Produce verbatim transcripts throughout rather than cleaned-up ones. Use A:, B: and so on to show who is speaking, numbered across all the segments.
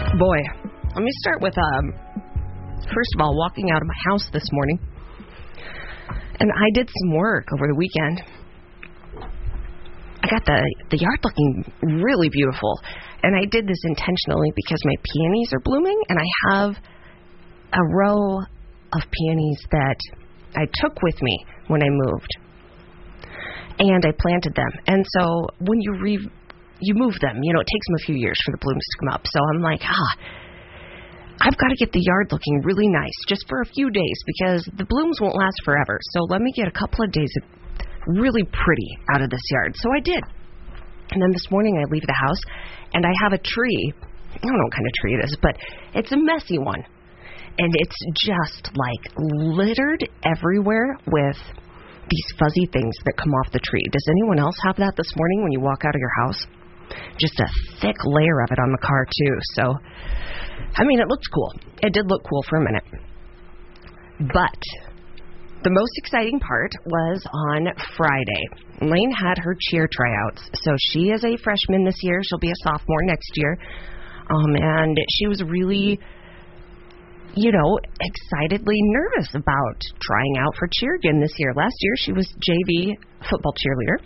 A: Boy, let me start with, um, first of all, walking out of my house this morning. And I did some work over the weekend. I got the, the yard looking really beautiful. And I did this intentionally because my peonies are blooming, and I have a row of peonies that I took with me when I moved. And I planted them. And so when you re... you move them, you know, it takes them a few years for the blooms to come up. So I'm like, ah, I've got to get the yard looking really nice just for a few days because the blooms won't last forever. So let me get a couple of days of really pretty out of this yard. So I did. And then this morning I leave the house and I have a tree. I don't know what kind of tree it is, but it's a messy one. And it's just like littered everywhere with these fuzzy things that come off the tree. Does anyone else have that this morning when you walk out of your house? Just a thick layer of it on the car, too. So, I mean, it looks cool. It did look cool for a minute. But the most exciting part was on Friday. Lane had her cheer tryouts. So she is a freshman this year. She'll be a sophomore next year. Um, and she was really, you know, excitedly nervous about trying out for cheer again this year. Last year, she was J V football cheerleader.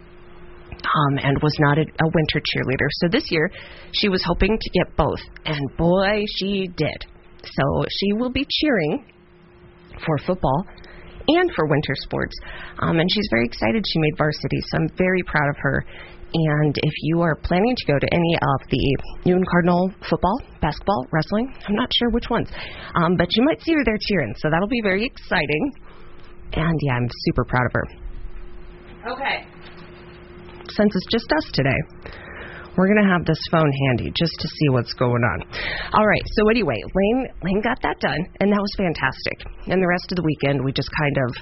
A: Um, and was not a, a winter cheerleader. So this year, she was hoping to get both. And boy, she did. So she will be cheering for football and for winter sports. Um, and she's very excited she made varsity. So I'm very proud of her. And if you are planning to go to any of the Newton Cardinal football, basketball, wrestling, I'm not sure which ones, um, but you might see her there cheering. So that'll be very exciting. And yeah, I'm super proud of her. Okay. Since it's just us today, we're going to have this phone handy just to see what's going on. All right, so anyway, Lane, Lane got that done, and that was fantastic. And the rest of the weekend, we just kind of,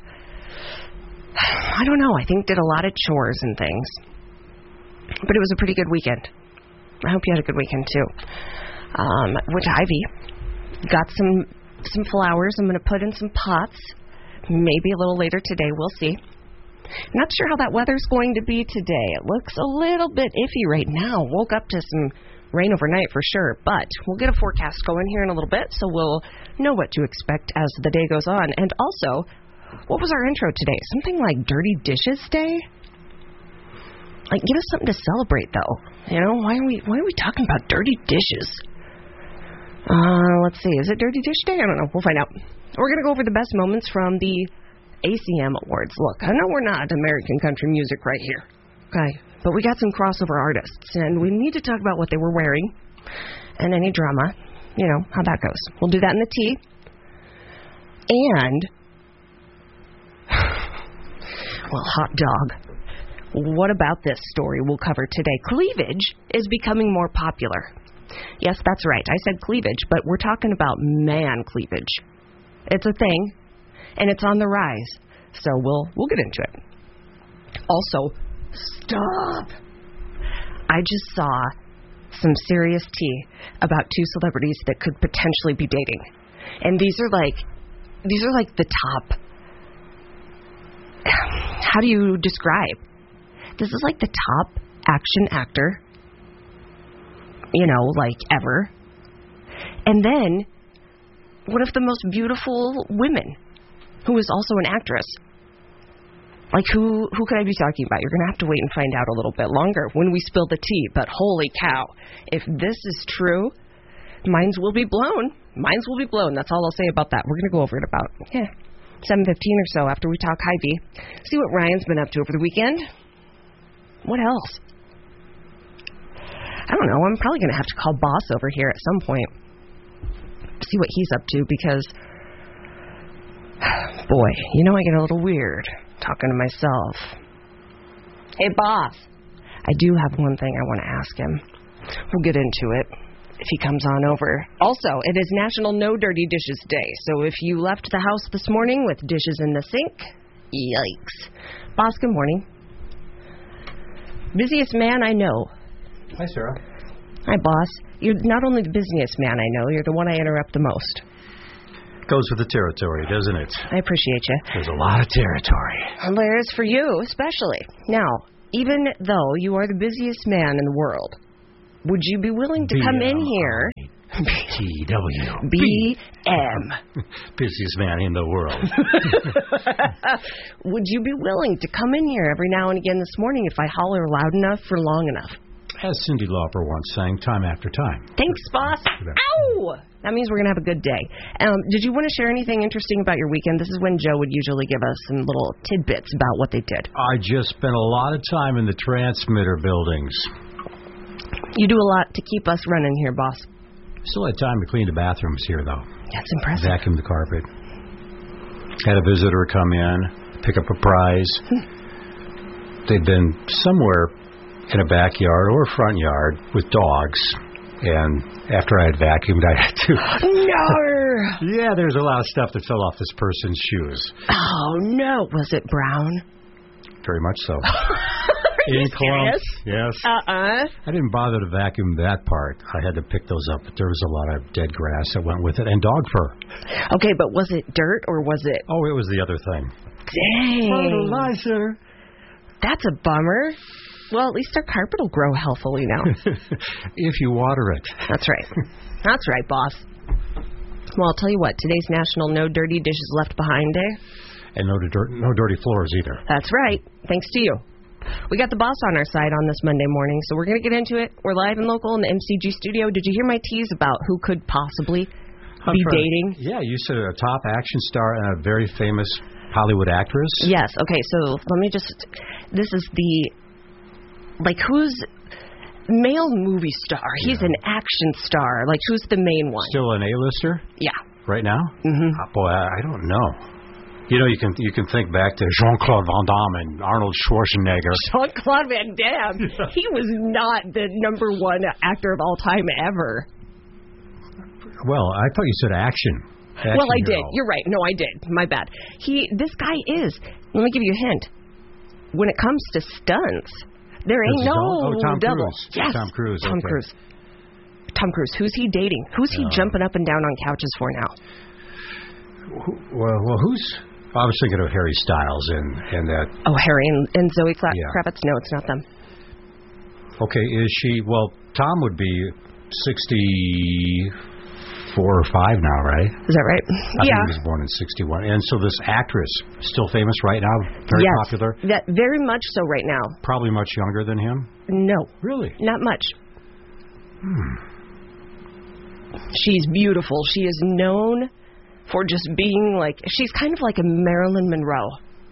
A: I don't know, I think did a lot of chores and things. But it was a pretty good weekend. I hope you had a good weekend, too. Um, went to Ivy, got some, some flowers I'm going to put in some pots, maybe a little later today, we'll see. Not sure how that weather's going to be today. It looks a little bit iffy right now. Woke up to some rain overnight for sure, but we'll get a forecast going here in a little bit, so we'll know what to expect as the day goes on. And also, what was our intro today? Something like Dirty Dishes Day? Like, give us something to celebrate, though. You know, why are we why are we talking about dirty dishes? Uh, let's see. Is it Dirty Dish Day? I don't know. We'll find out. We're going to go over the best moments from the A C M Awards. Look, I know we're not American country music right here, okay, but we got some crossover artists, and we need to talk about what they were wearing and any drama, you know, how that goes. We'll do that in the tea. And, well, hot dog. What about this story we'll cover today? Cleavage is becoming more popular. Yes, that's right. I said cleavage, but we're talking about man cleavage. It's a thing. And it's on the rise, so we'll we'll get into it. Also, stop! I just saw some serious tea about two celebrities that could potentially be dating, and these are like these are like the top. How do you describe? This is like the top action actor, you know, like ever, and then one of the most beautiful women, who is also an actress. Like, who who could I be talking about? You're going to have to wait and find out a little bit longer when we spill the tea. But holy cow, if this is true, minds will be blown. Minds will be blown. That's all I'll say about that. We're going to go over it about, yeah, seven fifteen or so after we talk Hy-Vee. See what Ryan's been up to over the weekend. What else? I don't know. I'm probably going to have to call Boss over here at some point. See what he's up to, because boy, you know I get a little weird talking to myself. Hey, Boss. I do have one thing I want to ask him. We'll get into it if he comes on over. Also, it is National No Dirty Dishes Day, so if you left the house this morning with dishes in the sink, yikes. Boss, good morning. Busiest man I know.
B: Hi, Sarah.
A: Hi, Boss. You're not only the busiest man I know, you're the one I interrupt the most.
B: Goes with the territory, doesn't it?
A: I appreciate you.
B: There's a lot of territory.
A: Well, there is for you, especially. Now, even though you are the busiest man in the world, would you be willing to
B: B M I.
A: come in here
B: T W
A: B M.
B: Busiest man in the world.
A: Would you be willing to come in here every now and again this morning if I holler loud enough for long enough?
B: As Cyndi Lauper once sang, time after time.
A: Thanks, boss. Ow! That means we're going to have a good day. Um, did you want to share anything interesting about your weekend? This is when Joe would usually give us some little tidbits about what they did.
B: I just spent a lot of time in the transmitter buildings.
A: You do a lot to keep us running here, boss.
B: Still had time to clean the bathrooms here, though.
A: That's impressive.
B: Vacuum the carpet. Had a visitor come in, pick up a prize. They'd been somewhere in a backyard or a front yard with dogs. And after I had vacuumed, I had to...
A: No!
B: Yeah, there's a lot of stuff that fell off this person's shoes.
A: Oh, no. Was it brown?
B: Very much so.
A: Are you serious?
B: Yes.
A: Uh-uh.
B: I didn't bother to vacuum that part. I had to pick those up, but there was a lot of dead grass that went with it, and dog fur.
A: Okay, but was it dirt or was it...
B: Oh, it was the other thing.
A: Dang.
B: Fertilizer.
A: That's a bummer. Well, at least our carpet will grow healthily now.
B: If you water it.
A: That's right. That's right, boss. Well, I'll tell you what. Today's National No Dirty Dishes Left Behind Day.
B: And no, dirt, no dirty floors either.
A: That's right. Thanks to you. We got the boss on our side on this Monday morning, so we're going to get into it. We're live and local in the M C G studio. Did you hear my tease about who could possibly
B: I'm
A: be
B: trying,
A: dating?
B: Yeah, you said a top action star and a very famous Hollywood actress.
A: Yes. Okay, so let me just... This is the... Like, who's... Male movie star. He's
B: yeah.
A: an action star. Like, who's the main one?
B: Still an A-lister?
A: Yeah.
B: Right now?
A: Mm-hmm.
B: Oh, boy, I, I don't know. You know, you can you can think back to Jean-Claude Van Damme and Arnold Schwarzenegger.
A: Jean-Claude Van Damme. Yeah. He was not the number one actor of all time ever.
B: Well, I thought you said action. action
A: well, I
B: hero.
A: did. You're right. No, I did. My bad. He. This guy is. Let me give you a hint. When it comes to stunts, there ain't no
B: oh, Tom
A: double.
B: Cruise.
A: Yes,
B: Tom Cruise.
A: Tom
B: okay.
A: Cruise. Tom Cruise. Who's he dating? Who's he uh, jumping up and down on couches for now?
B: Who, well, well, who's... I was thinking of Harry Styles and, and that...
A: Oh, Harry and, and Zoe Kla-
B: yeah.
A: Kravitz? No, it's not them.
B: Okay, is she... Well, Tom would be sixty-four or five now, right?
A: Is that right?
B: I
A: yeah.
B: think he was born in sixty-one. And so this actress, still famous right now? Very
A: yes,
B: popular?
A: That, very much so right now.
B: Probably much younger than him?
A: No.
B: Really?
A: Not much.
B: Hmm.
A: She's beautiful. She is known... for just being like, she's kind of like a Marilyn Monroe.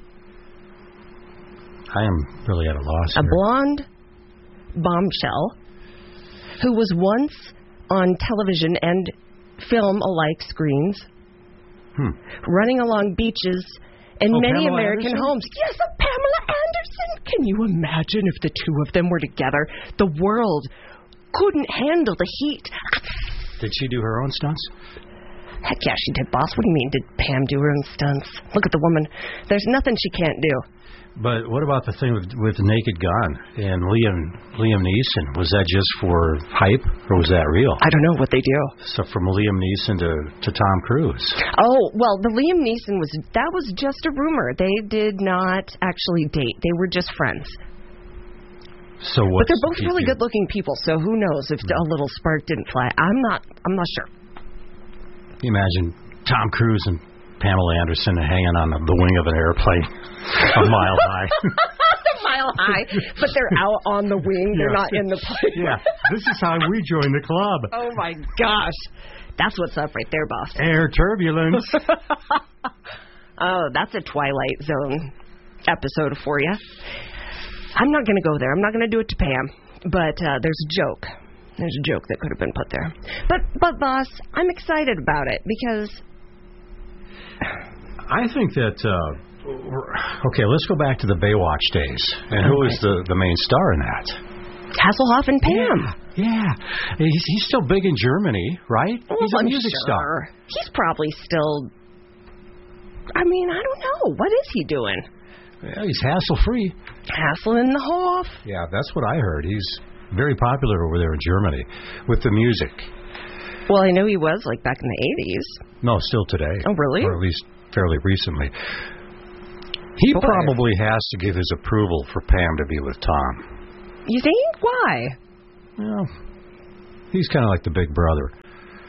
B: I am really at a loss
A: A
B: here.
A: blonde bombshell who was once on television and film-alike screens,
B: hmm.
A: running along beaches in
B: oh,
A: many
B: Pamela
A: American
B: Anderson?
A: homes. Yes, a Pamela Anderson. Can you imagine if the two of them were together? The world couldn't handle the heat.
B: Did she do her own stunts?
A: Heck yeah, she did, boss. What do you mean, did Pam do her own stunts? Look at the woman. There's nothing she can't do.
B: But what about the thing with, with Naked Gun and Liam Liam Neeson? Was that just for hype, or was that real?
A: I don't know what they do.
B: So from Liam Neeson to, to Tom Cruise.
A: Oh, well, the Liam Neeson was, that was just a rumor. They did not actually date. They were just friends.
B: So what?
A: But they're both really good-looking people, so who knows if a little spark didn't fly. I'm not, I'm not sure.
B: Can you imagine Tom Cruise and Pamela Anderson hanging on the wing of an airplane a mile high?
A: A mile high, but they're out on the wing. They're
B: yeah.
A: not in the plane.
B: Yeah, this is how we join the club.
A: Oh, my gosh. That's what's up right there, boss.
B: Air turbulence.
A: Oh, that's a Twilight Zone episode for you. I'm not going to go there. I'm not going to do it to Pam, but uh, there's a joke. There's a joke that could have been put there. But, but boss, I'm excited about it because...
B: I think that... Uh, okay, let's go back to the Baywatch days. And who was the, the main star in that?
A: Hasselhoff and Pam.
B: Yeah. yeah. He's, he's still big in Germany, right?
A: Well,
B: he's a
A: I'm
B: music
A: sure.
B: star.
A: He's probably still... I mean, I don't know. What is he doing?
B: Yeah, he's hassle-free.
A: Hassling the Hoff.
B: Yeah, that's what I heard. He's very popular over there in Germany with the music.
A: Well, I know he was, like, back in the eighties.
B: No, still today.
A: Oh, really?
B: Or at least fairly recently. He
A: Boy.
B: probably has to give his approval for Pam to be with Tom.
A: You think? Why?
B: Well, he's kind of like the big brother.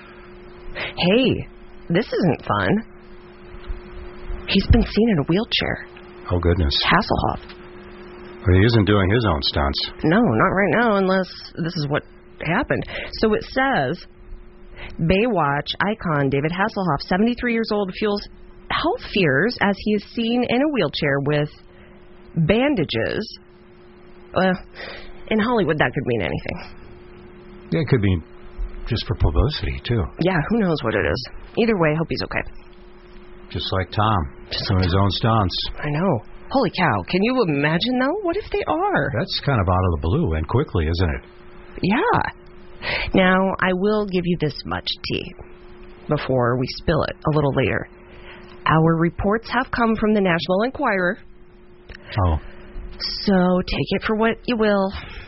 A: Hey, this isn't fun. He's been seen in a wheelchair.
B: Oh, goodness.
A: Hasselhoff.
B: Well, he isn't doing his own stunts.
A: No, not right now, unless this is what happened. So it says, Baywatch icon David Hasselhoff, seventy-three years old, feels health fears as he is seen in a wheelchair with bandages. Well, in Hollywood, that could mean anything.
B: Yeah, it could be just for publicity, too.
A: Yeah, who knows what it is. Either way, I hope he's okay.
B: Just like Tom, just doing his own stunts.
A: I know. Holy cow. Can you imagine, though? What if they are?
B: That's kind of out of the blue and quickly, isn't it?
A: Yeah. Now, I will give you this much tea before we spill it a little later. Our reports have come from the National Enquirer.
B: Oh.
A: So take it for what you will.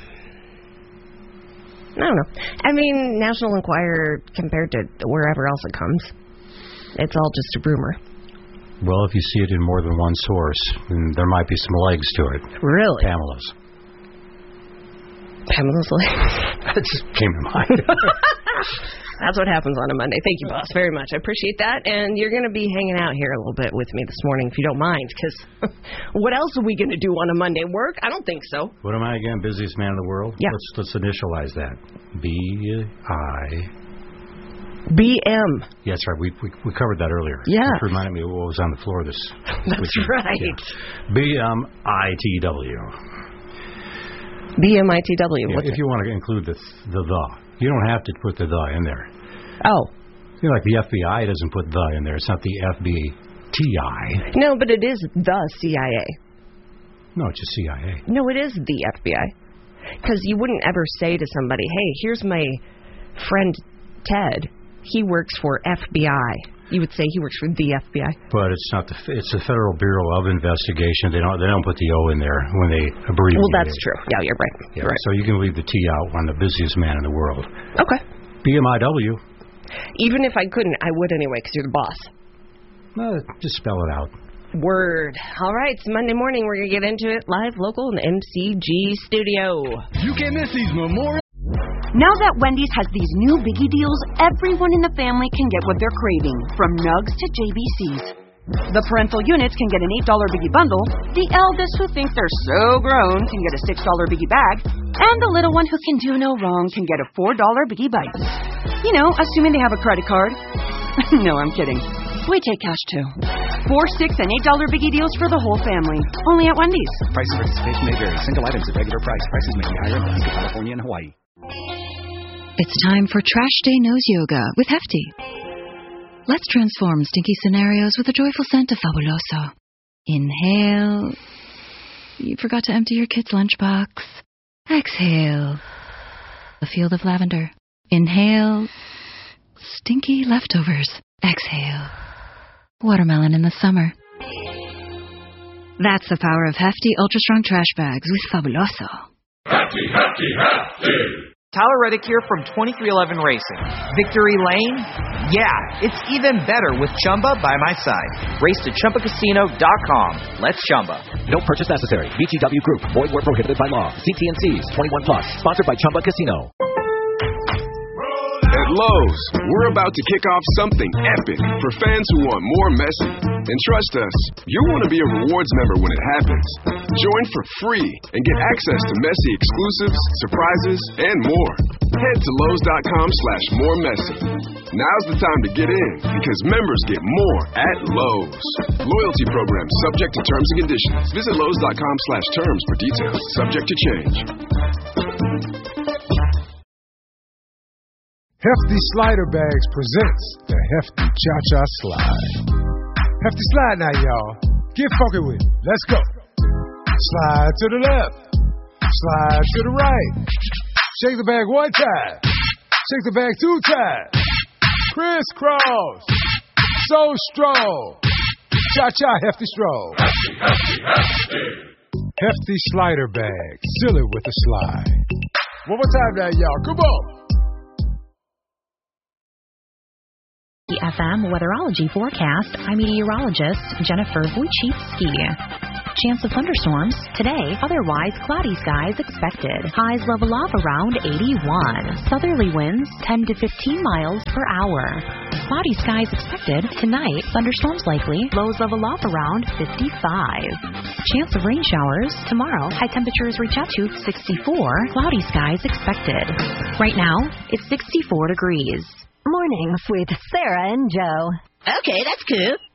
A: I don't know. I mean, National Enquirer compared to wherever else it comes, it's all just a rumor.
B: Well, if you see it in more than one source, then there might be some legs to it.
A: Really?
B: Pamela's.
A: Pamela's legs?
B: That just came to mind.
A: That's what happens on a Monday. Thank you, boss, very much. I appreciate that. And you're going to be hanging out here a little bit with me this morning, if you don't mind, because what else are we going to do on a Monday? Work? I don't think so.
B: What am I again? Busiest man in the world?
A: Yeah.
B: Let's, let's initialize that. B I
A: B M.
B: Yeah, that's right. We, we we covered that earlier.
A: Yeah.
B: Which reminded me of what was on the floor this
A: That's
B: weekend.
A: right.
B: Yeah. B M I T W.
A: B M I T W.
B: Yeah,
A: What's
B: if
A: it?
B: you want to include the, the the. You don't have to put the the in there.
A: Oh.
B: You know, like the F B I doesn't put the in there. It's not the F B T I.
A: No, but it is the C I A.
B: No, it's just C I A.
A: No, it is the F B I. Because you wouldn't ever say to somebody, hey, here's my friend Ted. He works for F B I. You would say he works for the F B I.
B: But it's not the. It's the Federal Bureau of Investigation. They don't. They don't put the O in there when they abbreviate.
A: Well, that's true. Yeah, you're right.
B: Yeah,
A: You're right.
B: So you can leave the T out on the busiest man in the world.
A: Okay.
B: B M I W.
A: Even if I couldn't, I would anyway, because you're the boss.
B: Well, just spell it out.
A: Word. All right, it's Monday morning. We're going to get into it live, local, in the M C G studio.
C: You can't miss these Memorial.
D: Now that Wendy's has these new biggie deals, everyone in the family can get what they're craving, from nugs to J B Cs. The parental units can get an eight dollar biggie bundle, the eldest who thinks they're so grown can get a six dollar biggie bag, and the little one who can do no wrong can get a four dollar biggie bites. You know, assuming they have a credit card. No, I'm kidding. We take cash too. Four, six, and eight dollar biggie deals for the whole family. Only at Wendy's.
C: Price of participation may vary. Single items at regular price. Prices may be higher in Alaska, California, and Hawaii.
E: It's time for Trash Day Nose Yoga with Hefty. Let's transform stinky scenarios with a joyful scent of Fabuloso. Inhale. You forgot to empty your kid's lunchbox. Exhale. A field of lavender. Inhale. Stinky leftovers. Exhale. Watermelon in the summer. That's the power of Hefty Ultra Strong Trash Bags with Fabuloso.
F: Hefty, hefty, hefty!
G: Tyler Reddick here from twenty-three eleven Racing. Victory Lane? Yeah, it's even better with Chumba by my side. Race to Chumba Casino dot com. Let's Chumba.
H: No purchase necessary. V G W Group. Void where prohibited by law. C T and C's. twenty-one plus. Sponsored by Chumba Casino.
I: At Lowe's, we're about to kick off something epic for fans who want more Messi. And trust us, you'll want to be a rewards member when it happens. Join for free and get access to Messi exclusives, surprises, and more. Head to Lowe's.com slash more Messi. Now's the time to get in because members get more at Lowe's. Loyalty program subject to terms and conditions. Visit Lowe's.com slash terms for details. Subject to change.
J: Hefty Slider Bags presents the Hefty Cha-Cha Slide. Hefty slide now, y'all. Get funky with it. Let's go. Slide to the left. Slide to the right. Shake the bag one time. Shake the bag two times. Crisscross. So strong. Cha-cha Hefty Stroll.
F: Hefty, hefty, hefty!
J: Hefty Slider Bag. Seal it with a slide. One more time now, y'all. Come on.
K: The F M Weatherology Forecast. I'm meteorologist Jennifer Wojcicki. Chance of thunderstorms today, otherwise cloudy skies expected. Highs level off around eighty-one. Southerly winds ten to fifteen miles per hour. Cloudy skies expected tonight, thunderstorms likely. Lows level off around fifty-five. Chance of rain showers tomorrow. High temperatures reach out to sixty-four. Cloudy skies expected. Right now, it's sixty-four degrees.
L: Mornings with Sarah and Joe.
M: Okay, that's cool.